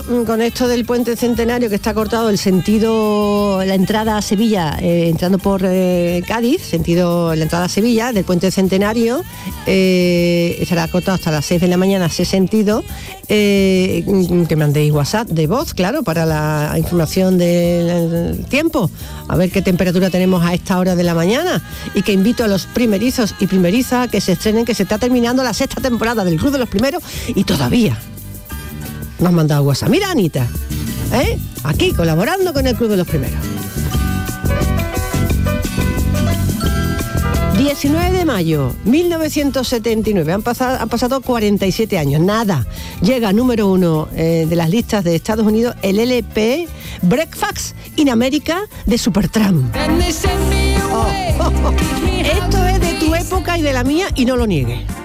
con esto del puente centenario, que está cortado el sentido, la entrada a Sevilla, entrando por Cádiz, sentido la entrada a Sevilla del puente centenario, estará cortado hasta las 6 de la mañana ese sentido. Que mandéis WhatsApp de voz, claro, para la información del tiempo, a ver qué temperatura tenemos a esta hora de la mañana, y que invito a los primerizos y primerizas que se estrenen, que se está terminando la 6ª temporada del Club de los Primeros y todavía nos han mandado WhatsApp. Mira, Anita, aquí colaborando con el Club de los Primeros. 19 de mayo 1979, han pasado 47 años, nada. Llega número 1 de las listas de Estados Unidos el LP Breakfast in America de Supertramp. Esto es de tu época y de la mía, y no lo niegues.